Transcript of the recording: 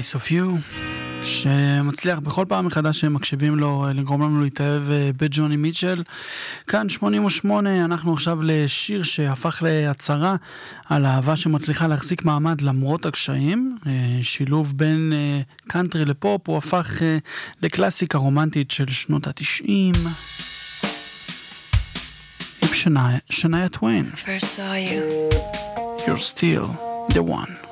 Place of You, שמצליח בכל פעם מחדש שמקשיבים לו לגרום לנו להתאהב בג'וני מיטשל. כאן 88, אנחנו עכשיו לשיר שהפך להצהרה על אהבה שמצליחה להחזיק מעמד למרות הקשיים, שילוב בין קאנטרי לפופ, הוא הפך לקלאסיקה רומנטית של שנות ה-90. עם שניה טוויין. First saw you. You're still the one.